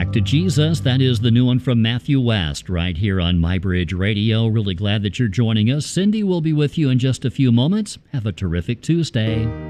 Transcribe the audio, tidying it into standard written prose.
Back to Jesus. That is the new one from Matthew West right here on MyBridge Radio. Really glad that you're joining us. Cindy will be with you in just a few moments. Have a terrific Tuesday.